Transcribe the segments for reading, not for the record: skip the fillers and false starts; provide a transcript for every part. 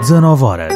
19h.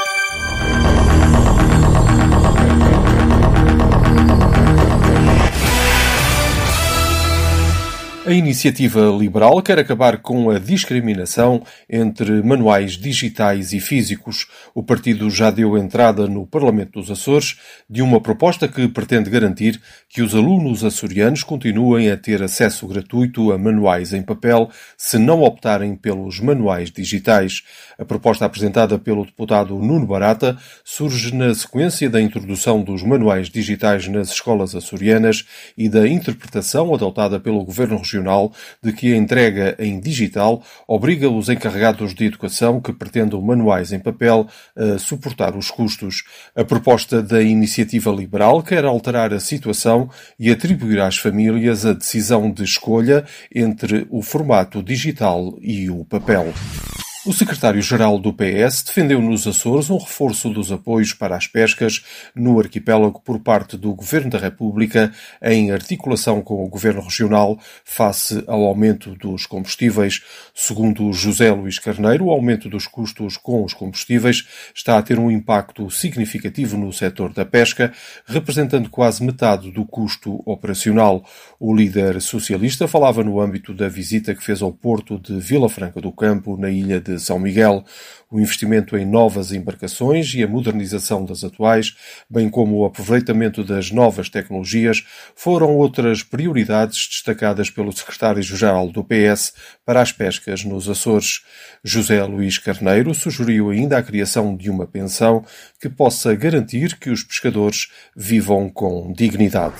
A iniciativa liberal quer acabar com a discriminação entre manuais digitais e físicos. O partido já deu entrada no Parlamento dos Açores de uma proposta que pretende garantir que os alunos açorianos continuem a ter acesso gratuito a manuais em papel se não optarem pelos manuais digitais. A proposta apresentada pelo deputado Nuno Barata surge na sequência da introdução dos manuais digitais nas escolas açorianas e da interpretação adotada pelo Governo Regional de que a entrega em digital obriga os encarregados de educação que pretendam manuais em papel a suportar os custos. A proposta da iniciativa liberal quer alterar a situação e atribuir às famílias a decisão de escolha entre o formato digital e o papel. O secretário-geral do PS defendeu nos Açores um reforço dos apoios para as pescas no arquipélago por parte do Governo da República, em articulação com o Governo Regional, face ao aumento dos combustíveis. Segundo José Luís Carneiro, o aumento dos custos com os combustíveis está a ter um impacto significativo no setor da pesca, representando quase metade do custo operacional. O líder socialista falava no âmbito da visita que fez ao porto de Vila Franca do Campo, na ilha de São Miguel. O investimento em novas embarcações e a modernização das atuais, bem como o aproveitamento das novas tecnologias, foram outras prioridades destacadas pelo secretário-geral do PS para as pescas nos Açores. José Luís Carneiro sugeriu ainda a criação de uma pensão que possa garantir que os pescadores vivam com dignidade.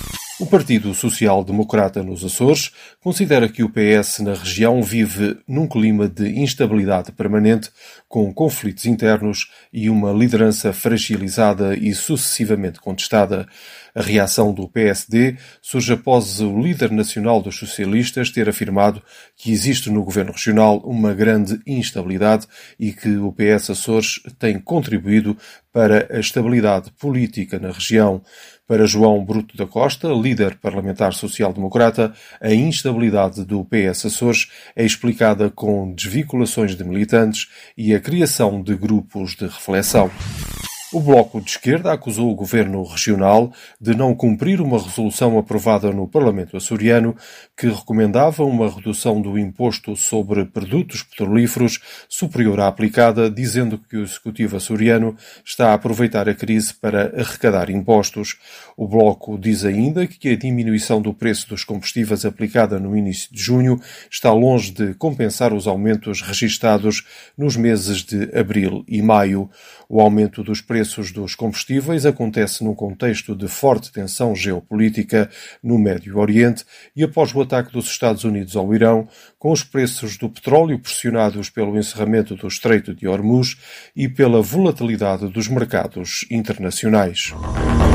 O Partido Social Democrata nos Açores considera que o PS na região vive num clima de instabilidade permanente, com conflitos internos e uma liderança fragilizada e sucessivamente contestada. A reação do PSD surge após o líder nacional dos socialistas ter afirmado que existe no governo regional uma grande instabilidade e que o PS Açores tem contribuído para a estabilidade política na região. Para João Bruto da Costa, líder parlamentar social-democrata, a instabilidade do PS Açores é explicada com desvinculações de militantes e a criação de grupos de reflexão. O Bloco de Esquerda acusou o Governo Regional de não cumprir uma resolução aprovada no Parlamento açoriano que recomendava uma redução do imposto sobre produtos petrolíferos superior à aplicada, dizendo que o Executivo açoriano está a aproveitar a crise para arrecadar impostos. O Bloco diz ainda que a diminuição do preço dos combustíveis aplicada no início de junho está longe de compensar os aumentos registados nos meses de abril e maio. O aumento dos preços dos combustíveis acontece num contexto de forte tensão geopolítica no Médio Oriente e após o ataque dos Estados Unidos ao Irão, com os preços do petróleo pressionados pelo encerramento do Estreito de Hormuz e pela volatilidade dos mercados internacionais.